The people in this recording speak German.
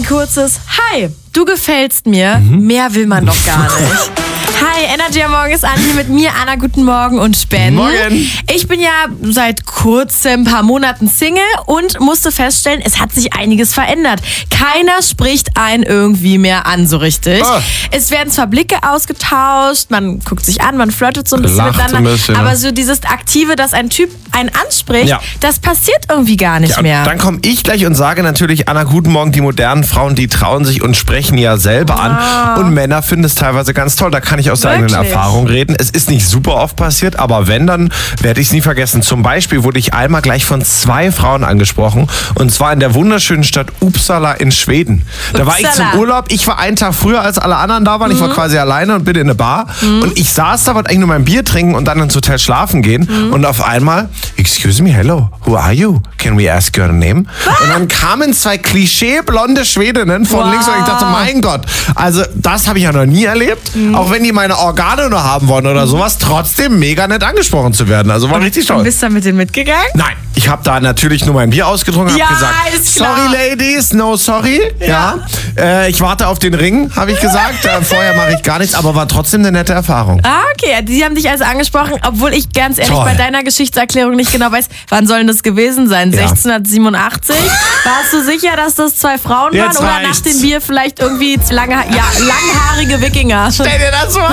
ein kurzes Hi, du gefällst mir. Mehr will man doch gar nicht. Hi, Energy am Morgen ist an hier mit mir, Anna, guten Morgen und Ben. Morgen. Ich bin ja seit kurzem, ein paar Monaten Single und musste feststellen, es hat sich einiges verändert. Keiner spricht einen irgendwie mehr an so richtig. Oh. Es werden zwar Blicke ausgetauscht, man guckt sich an, man flirtet so ein bisschen Lacht miteinander, so ein bisschen, aber so dieses Aktive, dass ein Typ einen anspricht, Ja. das passiert irgendwie gar nicht mehr. Dann komme ich gleich und sage natürlich, Anna, guten Morgen, die modernen Frauen, die trauen sich und sprechen ja selber an. Und Männer finden es teilweise ganz toll. Da kann ich aus der eigenen Wirklich? Erfahrung reden. Es ist nicht super oft passiert, aber wenn, dann werde ich es nie vergessen. Zum Beispiel wurde ich einmal gleich von 2 Frauen angesprochen. Und zwar in der wunderschönen Stadt Uppsala in Schweden. Da war ich zum Uppsala. Urlaub. Ich war einen Tag früher, als alle anderen da waren. Ich war quasi alleine und bin in eine Bar. Und ich saß da, wollte eigentlich nur mein Bier trinken und dann ins Hotel schlafen gehen. Und auf einmal, excuse me, hello, who are you? Can we ask your name? Und dann kamen 2 klischeeblonde Schwedinnen von links und ich dachte, mein Gott, also das habe ich ja noch nie erlebt. Auch wenn die meine Organe nur haben wollen oder sowas, trotzdem mega nett angesprochen zu werden. Also war richtig Und toll. bist du mit denen mitgegangen? Nein, ich habe da natürlich nur mein Bier ausgetrunken, Ja, habe gesagt, ist klar. sorry ladies, no sorry. Ja. Ich warte auf den Ring, habe ich gesagt. Vorher mache ich gar nichts, aber war trotzdem eine nette Erfahrung. Ah, okay. Die haben dich also angesprochen, obwohl ich ganz ehrlich Toll. bei deiner Geschichtserklärung nicht genau weiß, wann soll denn das gewesen sein? Ja. 1687? Warst du sicher, dass das 2 Frauen Jetzt waren? Oder nach reicht's. dem Bier vielleicht irgendwie langhaarige Wikinger? Stell dir das vor,